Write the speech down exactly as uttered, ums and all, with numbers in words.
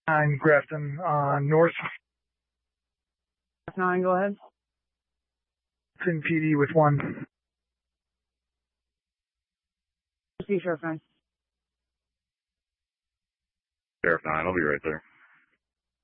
nine Grafton, uh, North. nine, go ahead. Grafton P D with one. See Sheriff nine. Sheriff nine, I'll be right there.